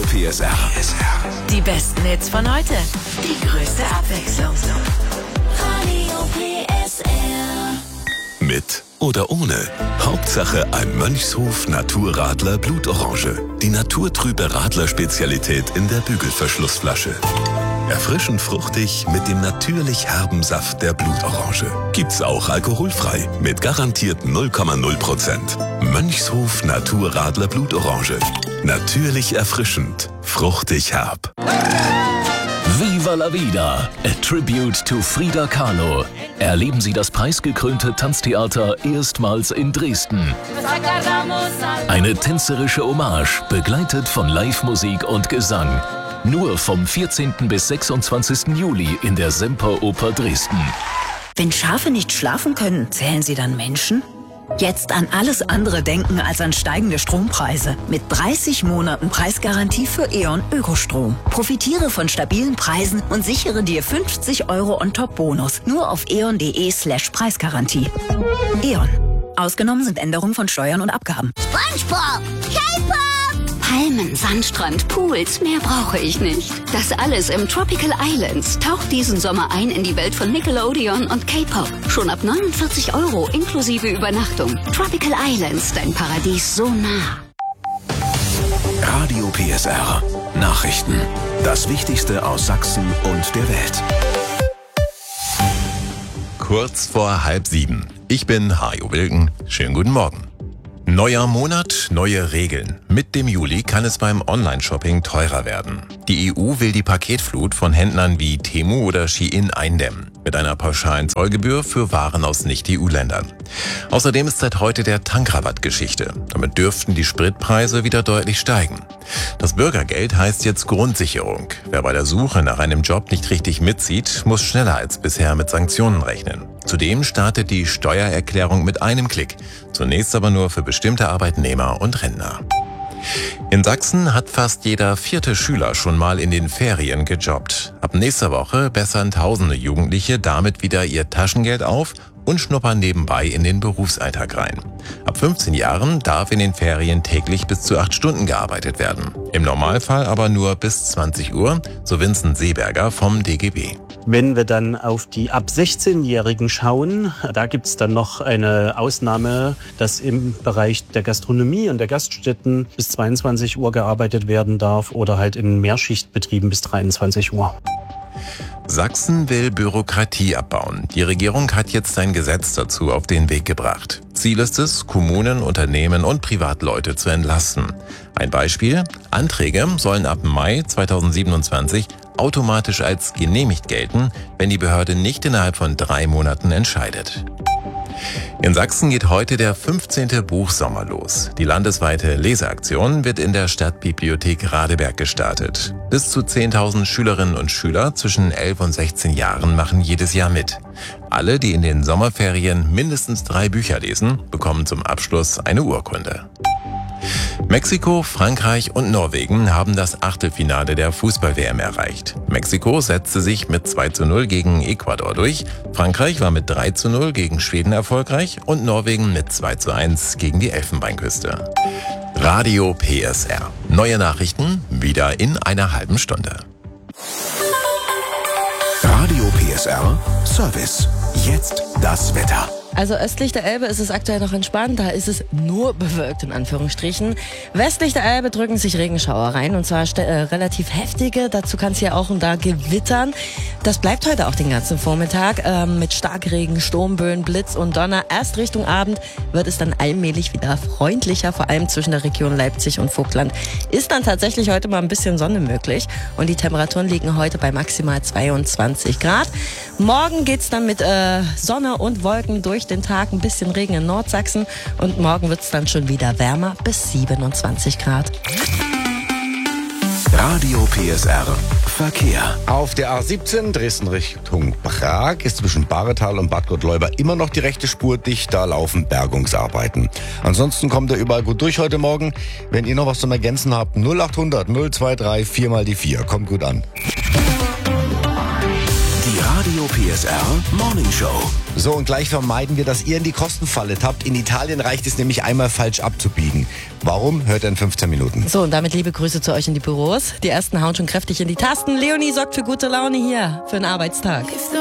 PSR. Die besten Hits von heute. Die größte Abwechslung. Radio PSR. Mit oder ohne. Hauptsache ein Mönchshof Naturradler Blutorange. Die naturtrübe Radler-Spezialität in der Bügelverschlussflasche. Erfrischend fruchtig mit dem natürlich herben Saft der Blutorange. Gibt's auch alkoholfrei mit garantiert 0,0%. Mönchshof Naturradler Blutorange. Natürlich erfrischend, fruchtig herb. Viva la Vida, a tribute to Frida Kahlo. Erleben Sie das preisgekrönte Tanztheater erstmals in Dresden. Eine tänzerische Hommage, begleitet von Live-Musik und Gesang. Nur vom 14. bis 26. Juli in der Semperoper Dresden. Wenn Schafe nicht schlafen können, zählen sie dann Menschen? Jetzt an alles andere denken als an steigende Strompreise. Mit 30 Monaten Preisgarantie für E.ON Ökostrom. Profitiere von stabilen Preisen und sichere dir 50 € on top Bonus. Nur auf eon.de/Preisgarantie. E.ON. Ausgenommen sind Änderungen von Steuern und Abgaben. SpongeBob! K-Pop! Palmen, Sandstrand, Pools, mehr brauche ich nicht. Das alles im Tropical Islands. Taucht diesen Sommer ein in die Welt von Nickelodeon und K-Pop. Schon ab 49 € inklusive Übernachtung. Tropical Islands, dein Paradies so nah. Radio PSR. Nachrichten. Das Wichtigste aus Sachsen und der Welt. Kurz vor 6:30. Ich bin Hajo Wilken. Schönen guten Morgen. Neuer Monat, neue Regeln. Mit dem Juli kann es beim Online-Shopping teurer werden. Die EU will die Paketflut von Händlern wie Temu oder Shein eindämmen. Mit einer pauschalen Zollgebühr für Waren aus Nicht-EU-Ländern. Außerdem ist seit heute der Tankrabatt Geschichte. Damit dürften die Spritpreise wieder deutlich steigen. Das Bürgergeld heißt jetzt Grundsicherung. Wer bei der Suche nach einem Job nicht richtig mitzieht, muss schneller als bisher mit Sanktionen rechnen. Zudem startet die Steuererklärung mit einem Klick. Zunächst aber nur für bestimmte Arbeitnehmer und Rentner. In Sachsen hat fast jeder 4. Schüler schon mal in den Ferien gejobbt. Ab nächster Woche bessern tausende Jugendliche damit wieder ihr Taschengeld auf und schnuppern nebenbei in den Berufsalltag rein. Ab 15 Jahren darf in den Ferien täglich bis zu 8 Stunden gearbeitet werden. Im Normalfall aber nur bis 20 Uhr, so Vincent Seeberger vom DGB. Wenn wir dann auf die ab 16-Jährigen schauen, da gibt es dann noch eine Ausnahme, dass im Bereich der Gastronomie und der Gaststätten bis 22 Uhr gearbeitet werden darf oder halt in Mehrschichtbetrieben bis 23 Uhr. Sachsen will Bürokratie abbauen. Die Regierung hat jetzt ein Gesetz dazu auf den Weg gebracht. Ziel ist es, Kommunen, Unternehmen und Privatleute zu entlasten. Ein Beispiel: Anträge sollen ab Mai 2027 automatisch als genehmigt gelten, wenn die Behörde nicht innerhalb von 3 Monaten entscheidet. In Sachsen geht heute der 15. Buchsommer los. Die landesweite Leseaktion wird in der Stadtbibliothek Radeberg gestartet. Bis zu 10.000 Schülerinnen und Schüler zwischen 11 und 16 Jahren machen jedes Jahr mit. Alle, die in den Sommerferien mindestens 3 Bücher lesen, bekommen zum Abschluss eine Urkunde. Mexiko, Frankreich und Norwegen haben das Achtelfinale der Fußball-WM erreicht. Mexiko setzte sich mit 2:0 gegen Ecuador durch, Frankreich war mit 3:0 gegen Schweden erfolgreich und Norwegen mit 2:1 gegen die Elfenbeinküste. Radio PSR. Neue Nachrichten wieder in einer halben Stunde. Radio PSR Service. Jetzt das Wetter. Also östlich der Elbe ist es aktuell noch entspannt, da ist es nur bewölkt in Anführungsstrichen. Westlich der Elbe drücken sich Regenschauer rein und zwar relativ heftige, dazu kann es hier auch und da gewittern. Das bleibt heute auch den ganzen Vormittag mit Starkregen, Sturmböen, Blitz und Donner. Erst Richtung Abend wird es dann allmählich wieder freundlicher, vor allem zwischen der Region Leipzig und Vogtland. Ist dann tatsächlich heute mal ein bisschen Sonne möglich und die Temperaturen liegen heute bei maximal 22 Grad. Morgen geht's dann mit Sonne und Wolken durch den Tag, ein bisschen Regen in Nordsachsen und morgen wird's dann schon wieder wärmer bis 27 Grad. Radio PSR Verkehr. Auf der A17 Dresden Richtung Prag ist zwischen Bahretal und Bad Gottleuba immer noch die rechte Spur dicht, da laufen Bergungsarbeiten. Ansonsten kommt ihr überall gut durch heute Morgen. Wenn ihr noch was zum Ergänzen habt, 0800 023 4 mal die 4. Kommt gut an. Die Radio PSR Morning Show. So, und gleich vermeiden wir, dass ihr in die Kostenfalle tappt. In Italien reicht es nämlich einmal falsch abzubiegen. Warum? Hört ihr in 15 Minuten. So, und damit liebe Grüße zu euch in die Büros. Die ersten hauen schon kräftig in die Tasten. Leonie sorgt für gute Laune hier für einen Arbeitstag.